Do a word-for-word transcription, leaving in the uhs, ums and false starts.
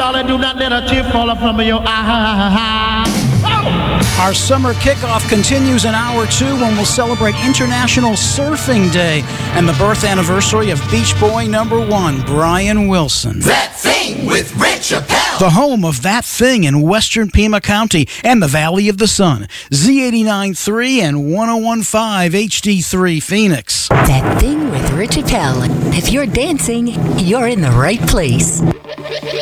darling, do not let a tear fall from your eye. Our summer kickoff continues in hour two when we'll celebrate International Surfing Day and the birth anniversary of Beach Boy number one, Brian Wilson. That Thing with Rich Appel. The home of That Thing in western Pima County and the Valley of the Sun. Z eighty-nine point three and one oh one point five H D three Phoenix. That Thing with Rich Appel. If you're dancing, you're in the right place.